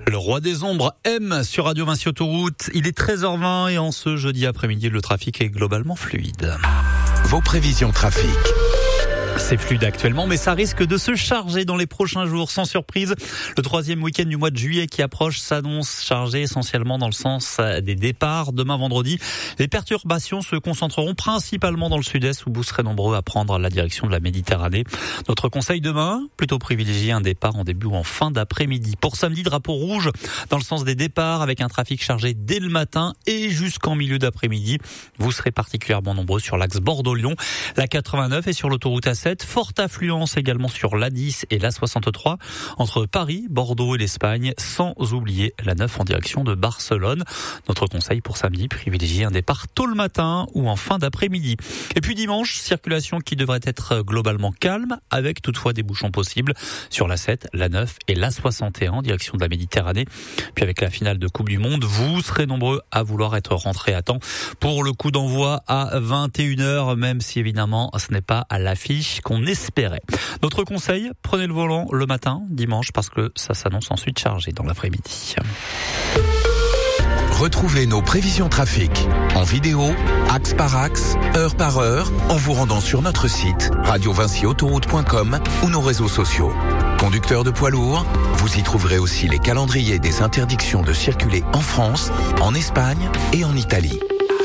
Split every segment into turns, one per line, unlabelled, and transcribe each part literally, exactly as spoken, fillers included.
Le roi des ombres M sur Radio Vinci Autoroute. Il est treize heures vingt et en ce jeudi après-midi, le trafic est globalement fluide.
Vos prévisions trafic.
C'est fluide actuellement, mais ça risque de se charger dans les prochains jours, sans surprise. Le troisième week-end du mois de juillet qui approche s'annonce chargé essentiellement dans le sens des départs. Demain vendredi, les perturbations se concentreront principalement dans le sud-est où vous serez nombreux à prendre la direction de la Méditerranée. Notre conseil demain, plutôt privilégier un départ en début ou en fin d'après-midi. Pour samedi, drapeau rouge dans le sens des départs avec un trafic chargé dès le matin et jusqu'en milieu d'après-midi. Vous serez particulièrement nombreux sur l'axe Bordeaux-Lyon, la quatre-vingt-neuf et sur l'autoroute A sept. Forte affluence également sur l'A dix et l'A soixante-trois entre Paris, Bordeaux et l'Espagne, sans oublier la neuf en direction de Barcelone. Notre conseil pour samedi, privilégier un départ tôt le matin ou en fin d'après-midi. Et puis dimanche, circulation qui devrait être globalement calme, avec toutefois des bouchons possibles sur l'A sept, l'A neuf et l'A soixante et un en direction de la Méditerranée. Puis avec la finale de Coupe du Monde, vous serez nombreux à vouloir être rentrés à temps pour le coup d'envoi à vingt et une heures, même si évidemment ce n'est pas à l'affiche qu'on espérait. Notre conseil, prenez le volant le matin, dimanche, parce que ça s'annonce ensuite chargé dans l'après-midi.
Retrouvez nos prévisions trafic en vidéo, axe par axe, heure par heure, en vous rendant sur notre site radio vinci autoroute point com ou nos réseaux sociaux. Conducteurs de poids lourds, vous y trouverez aussi les calendriers des interdictions de circuler en France, en Espagne et en Italie.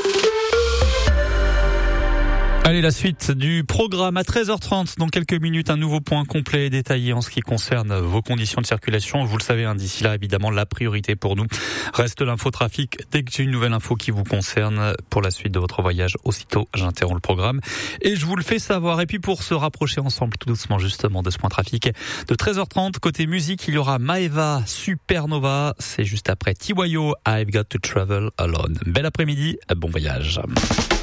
Allez, la suite du programme à treize heures trente. Dans quelques minutes, un nouveau point complet et détaillé en ce qui concerne vos conditions de circulation. Vous le savez, hein, d'ici là, évidemment, la priorité pour nous reste l'infotrafic. Dès que j'ai une nouvelle info qui vous concerne pour la suite de votre voyage, aussitôt, j'interromps le programme et je vous le fais savoir. Et puis, pour se rapprocher ensemble tout doucement, justement, de ce point trafic de treize heures trente, côté musique, il y aura Maeva Supernova. C'est juste après T Y O, I've Got to Travel Alone. Bel après-midi, bon voyage.